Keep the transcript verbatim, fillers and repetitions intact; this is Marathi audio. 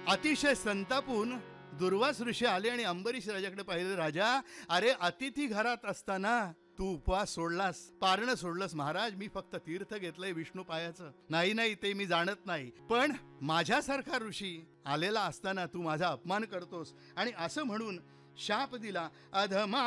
अतिशय संतापून दुर्वास ऋषी आले आणि अंबरीश राजाकडे पाहिले. राजा, अरे अतिथी घरात असताना तू उपवास सोडलास, पारणं सोडलंस. महाराज, मी फक्त तीर्थ घेतलंय विष्णू पायाचं. नाही नाही, ते मी जाणत नाही, पण माझ्यासारखा ऋषी आलेला असताना तू माझा अपमान करतोस. आणि असं म्हणून शाप दिला. अधमा